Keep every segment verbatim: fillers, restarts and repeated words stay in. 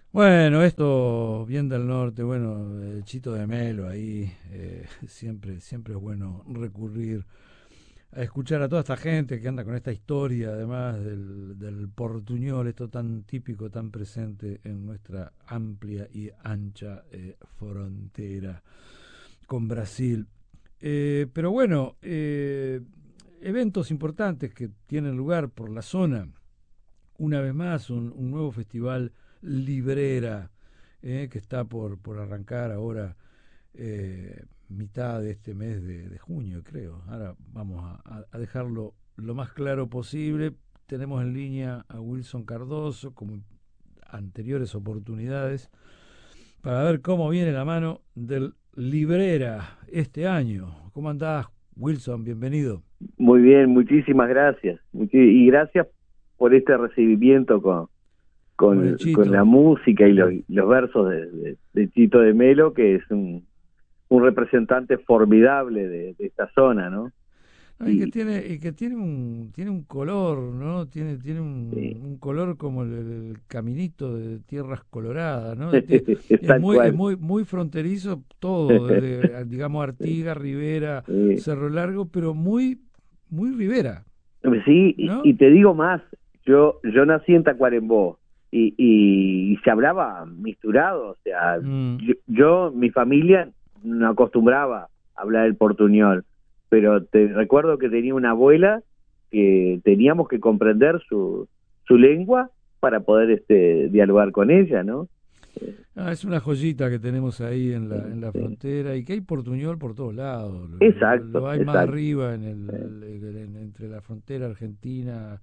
Bueno, esto bien del norte, bueno, el Chito de Melo ahí, eh, siempre, siempre es bueno recurrir a escuchar a toda esta gente que anda con esta historia, además del, del portuñol, esto tan típico, tan presente en nuestra amplia y ancha eh, frontera con Brasil. Eh, pero bueno, eh, eventos importantes que tienen lugar por la zona. Una vez más, un, un nuevo festival Librera, eh, que está por, por arrancar ahora, eh, mitad de este mes de, de junio, creo. Ahora vamos a, a dejarlo lo más claro posible. Tenemos en línea a Wilson Cardoso, como anteriores oportunidades, para ver cómo viene la mano del Librera este año. ¿Cómo andás, Wilson? Bienvenido. Muy bien, muchísimas gracias. Muchi- y gracias por este recibimiento con, Con el con, con Chito. la música y los, los versos de, de, de Chito de Melo, que es un, un representante formidable de, de esta zona, ¿no? No, y que Y, tiene, y que tiene un, tiene un color, ¿no? Tiene, tiene un, y un color como el, el caminito de tierras coloradas, ¿no? Tie- es Es tal muy, es cual. muy, muy fronterizo todo, desde, digamos, Artigas, Rivera, Eh, Cerro Largo, pero muy, muy Rivera, sí, y, ¿no? y te digo más, yo yo nací en Tacuarembó y, y, y se hablaba misturado, o sea, Mm, yo, yo, mi familia no acostumbraba a hablar el portuñol, pero te recuerdo que tenía una abuela que teníamos que comprender su, su lengua para poder este dialogar con ella, ¿no? Eh, ah, es una joyita que tenemos ahí en la, eh, en la eh, frontera y que hay portuñol por todos lados. Lo, lo- exacto, lo hay más exacto. arriba en Eh, el, en- entre la frontera argentina,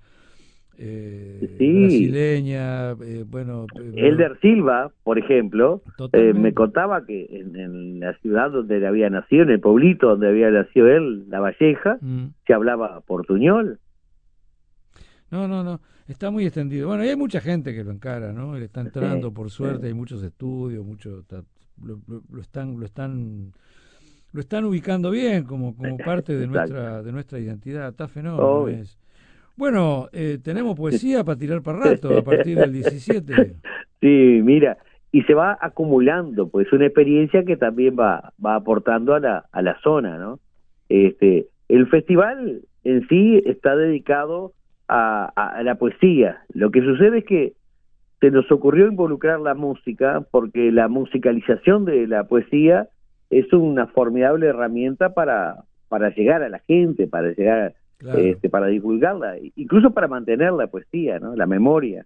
eh, sí, brasileña, eh, bueno, eh, no, Elder Silva, por ejemplo, eh, me totalmente. contaba que en, en la ciudad donde él había nacido, en el pueblito donde había nacido él, La Valleja, Mm. se hablaba portuñol. No, no, no, está muy extendido. Bueno, y hay mucha gente que lo encara, ¿no? Él está Sí, entrando, por sí, suerte, hay muchos estudios, mucho, está- lo, lo- lo están, lo están, lo están ubicando bien como, como parte de exacto. nuestra, de nuestra identidad. Está fenómeno, Obvio. es. Bueno, eh, tenemos poesía para tirar para rato a partir del diecisiete. Sí, mira, y se va acumulando, pues una experiencia que también va, va aportando a la, a la zona, ¿no? Este, el festival en sí está dedicado a, a, a la poesía. Lo que sucede es que se nos ocurrió involucrar la música porque la musicalización de la poesía es una formidable herramienta para, para llegar a la gente, para llegar, Claro. este, para divulgarla, incluso para mantener la poesía, ¿no? La memoria.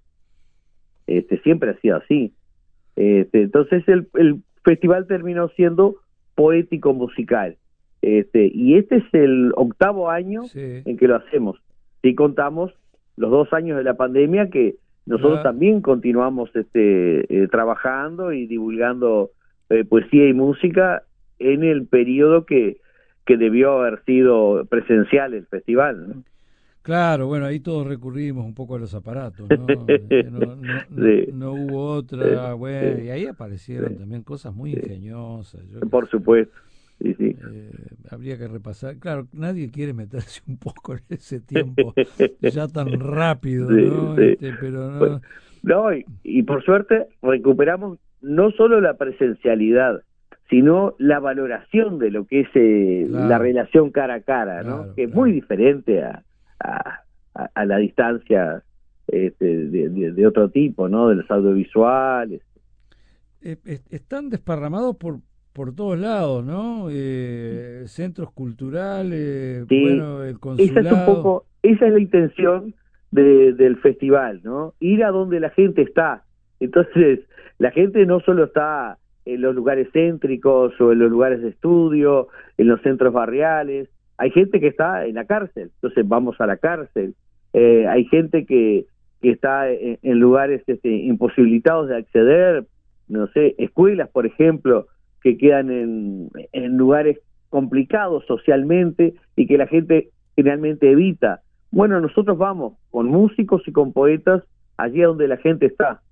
Este, siempre ha sido así. Este, entonces el, el festival terminó siendo poético musical. Este, y este es el octavo año Sí. en que lo hacemos. Si contamos los dos años de la pandemia, que nosotros Claro. también continuamos este, eh, trabajando y divulgando eh, poesía y música en el periodo que, que debió haber sido presencial el festival, ¿no? Claro, bueno, ahí todos recurrimos un poco a los aparatos, ¿no? Eh, No, no, no, Sí, no hubo eh, otra, bueno, eh, y ahí aparecieron sí, también cosas muy sí. ingeniosas, yo qué Por sé. supuesto, sí, sí. Eh, habría que repasar, claro, nadie quiere meterse un poco en ese tiempo ya tan rápido, Sí, ¿no? sí. Este, pero Pues, no, no, y, y por suerte recuperamos no solo la presencialidad, sino la valoración de lo que es eh, la claro, relación cara a cara, ¿no? claro, Que es muy claro. diferente a, a, a- a la distancia este, de, de- de otro tipo, ¿no? De los audiovisuales. Eh, es- están desparramados por, por todos lados, ¿no? Eh, centros culturales, Sí, bueno, el esa es un consulado. poco, esa es la intención de, del festival, ¿no? Ir a donde la gente está. Entonces, la gente no solo está en los lugares céntricos o en los lugares de estudio, en los centros barriales, hay gente que está en la cárcel, entonces vamos a la cárcel. Eh, hay gente que, que está en, en lugares este, imposibilitados de acceder, no sé, escuelas, por ejemplo, que quedan en, en lugares complicados socialmente y que la gente generalmente evita. Bueno, nosotros vamos con músicos y con poetas allí donde la gente está.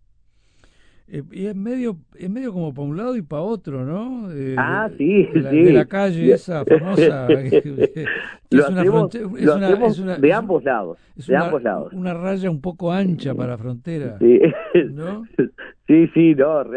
Eh, y es medio, es medio como para un lado y para otro, ¿no? Eh, Ah, de, sí, de la, de la sí. calle esa famosa, que, que Lo es una hacemos, frontera, es lo una, es hacemos una, de es un- ambos lados, es de una, ambos lados. una raya un poco ancha para la frontera, Sí, ¿no? Sí, sí, no,